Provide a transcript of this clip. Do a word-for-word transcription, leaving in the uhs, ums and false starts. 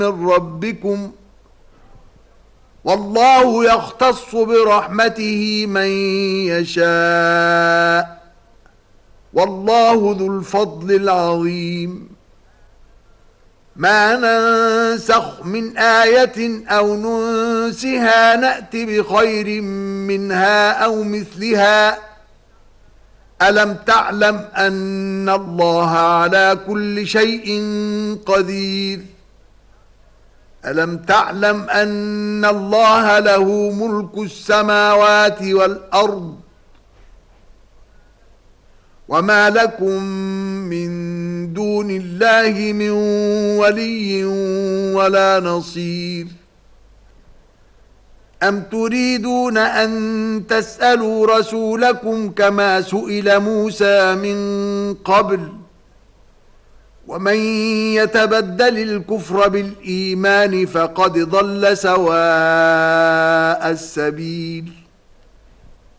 من ربكم والله يختص برحمته من يشاء والله ذو الفضل العظيم. ما ننسخ من آية أو ننسها نأت بخير منها أو مثلها ألم تعلم أن الله على كل شيء قدير ألم تعلم أن الله له ملك السماوات والأرض وما لكم من دون الله من ولي ولا نصير. أم تريدون أن تسألوا رسولكم كما سئل موسى من قبل ومن يتبدل الكفر بالإيمان فقد ضل سواء السبيل.